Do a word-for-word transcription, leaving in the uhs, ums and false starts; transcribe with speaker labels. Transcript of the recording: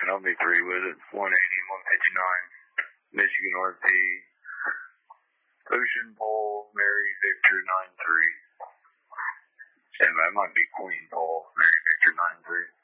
Speaker 1: I'll be three with it. one eighty, one fifty-nine. Michigan R P. Ocean Paul, Mary Victor nine three. Stand by, it might be Queen Paul, Mary Victor nine three.